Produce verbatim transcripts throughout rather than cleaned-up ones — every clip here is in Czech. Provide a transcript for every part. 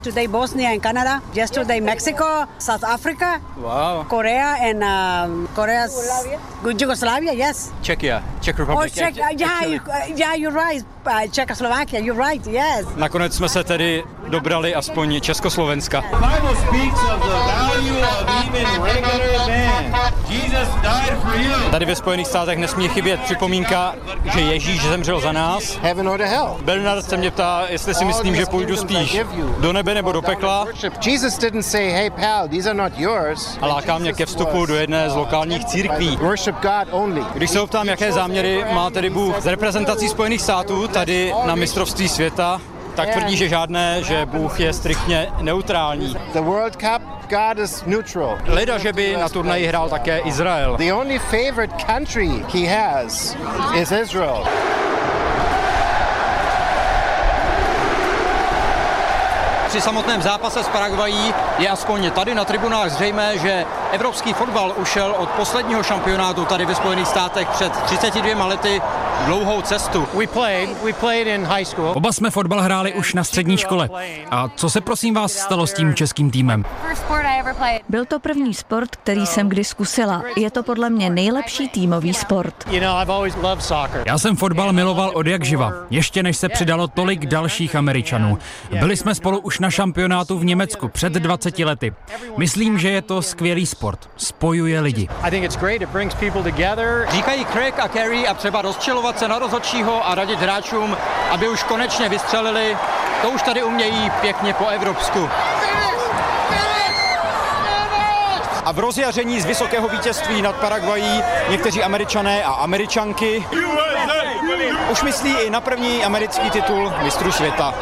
Today Bosnia and Canada, yesterday Mexico, South Africa, wow. Korea and um, Korea's Yugoslavia, yes. Czechia, Czech Republic. Oh, Czech, uh, yeah, you, uh, yeah, you're right. Uh, Czechoslovakia, you're right, yes. Nakonec jsme se tedy dobrali aspoň Československa. Bible speaks of the value of even regular man. Jesus died for you. Tady ve Spojených státech nesmí chybět připomínka, že Ježíš zemřel za nás. Heaven or to hell. Bernard se mě ptá, jestli si myslím, že půjdu spíš do nebe nebo do pekla. Jesus didn't say, hey pal, these are not yours. A láká mě ke vstupu do jedné z lokálních církví. Worship God only. Když se ho ptám, jaké záměry má tedy Bůh s reprezentací Spojených států tady na mistrovství světa, tak tvrdí, že žádné, že Bůh je striktně neutrální. The World Cup, God is neutral. Leda, že by na turnaji hrál také Izrael. The only favorite country he has is Israel. Při samotném zápase s Paraguayí je aspoň tady na tribunách zřejmé, že evropský fotbal ušel od posledního šampionátu tady ve Spojených státech před třiceti dvěma lety dlouhou cestu. We played, we played in high school. Oba jsme fotbal hráli už na střední škole. A co se prosím vás stalo s tím českým týmem? Byl to první sport, který jsem kdy zkusila. Je to podle mě nejlepší týmový sport. Já jsem fotbal miloval od jak živa, ještě než se přidalo tolik dalších Američanů. Byli jsme spolu už na šampionátu v Německu před dvaceti lety. Myslím, že je to skvělý sport. Spojuje lidi. Říkají Craig a Kerry a třeba rozčilovat se na rozhodčího a radit hráčům, aby už konečně vystřelili. To už tady umějí pěkně po evropsku. A v rozjaření z vysokého vítězství nad Paraguayí někteří Američané a Američanky už myslí i na první americký titul mistrů světa.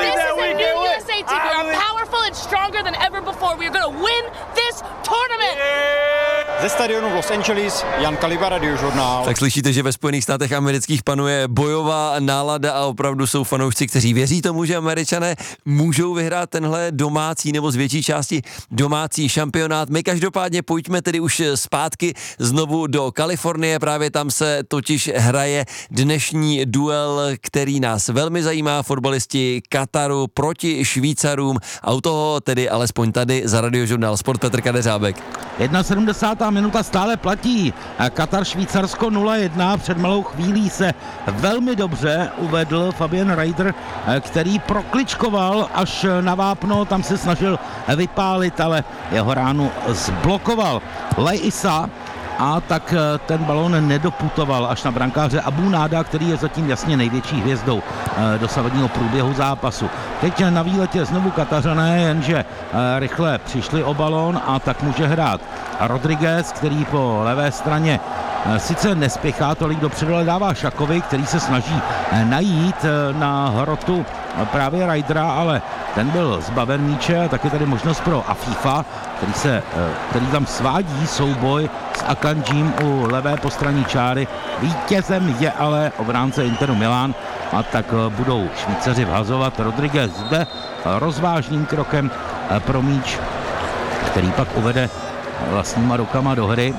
Ze stadionu v Los Angeles, Jan Kaliba, Radiožurnál. Tak slyšíte, že ve Spojených státech amerických panuje bojová nálada a opravdu jsou fanoušci, kteří věří tomu, že Američané můžou vyhrát tenhle domácí nebo z větší části domácí šampionát. My každopádně pojďme tedy už zpátky znovu do Kalifornie, právě tam se totiž hraje dnešní duel, který nás velmi zajímá, fotbalisti Kataru proti Švýcarům a u toho tedy alespoň tady za Radiožurnál Sport Petr Kadeřábek. sedmdesátá jedna minuta stále platí. Katar Švýcarsko nula jedna. Před malou chvílí se velmi dobře uvedl Fabian Reider, který prokličkoval až na vápno, tam se snažil vypálit, ale jeho ránu zblokoval Leisa a tak ten balón nedoputoval až na brankáře Abu Náda, který je zatím jasně největší hvězdou dosavadního průběhu zápasu. Teď na výletě znovu Katařané, jenže rychle přišli o balón a tak může hrát Rodriguez, který po levé straně sice nespěchá tolik dopředu, ale dává Šakovi, který se snaží najít na hrotu právě Raidera, ale ten byl zbaven míče a taky tady možnost pro Afifa, který, se, který tam svádí souboj s Akanjím u levé postranní čáry. Vítězem je ale obránce Interu Milán a tak budou Švýcaři vhazovat. Rodriguez zde rozvážným krokem pro míč, který pak uvede vlastníma rukama do hry.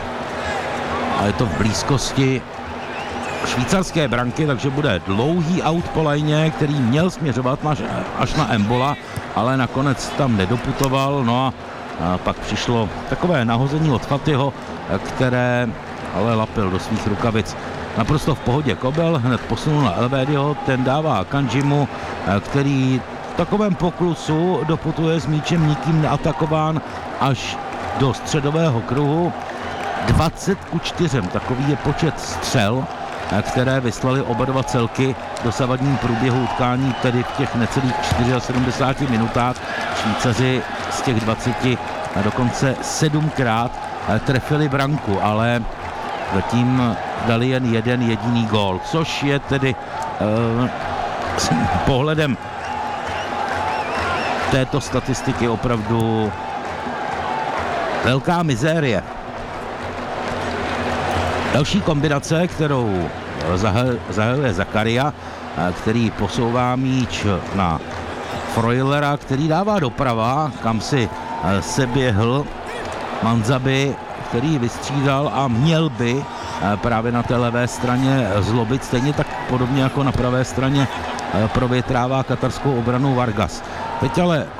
A je to v blízkosti švýcarské branky, takže bude dlouhý aut po lajně, který měl směřovat až na Embola, ale nakonec tam nedoputoval. No a, a pak přišlo takové nahození od Fatiho, které ale lapil do svých rukavic. Naprosto v pohodě Kobel, hned posunul na Elvédyho, ten dává Kanjimu, který v takovém poklusu doputuje s míčem nikým neatakován až do středového kruhu. dvacet ku čtyřem, takový je počet střel, které vyslali oba dva celky v dosavadním průběhu utkání, tedy v těch necelých sedmdesáti čtyřech minutách. Švýcaři z těch dvaceti dokonce sedmkrát trefili branku, ale zatím dali jen jeden jediný gól, což je tedy eh, s pohledem této statistiky opravdu velká mizérie. Další kombinace, kterou zahajuje Zakaria, který posouvá míč na Freulera, který dává doprava, kam si seběhl Manzabi, který vystřídal a měl by právě na té levé straně zlobit, stejně tak podobně jako na pravé straně provětrává katarskou obranu Vargas. Teď ale